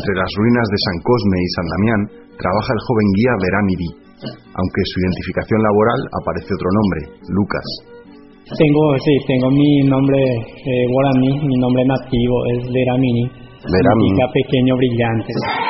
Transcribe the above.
Entre las ruinas de San Cosme y San Damián trabaja el joven guía Veramiri, aunque su identificación laboral aparece otro nombre, Lucas. Tengo mi nombre guaraní, mi nombre nativo es Veramiri. Significa pequeño brillante.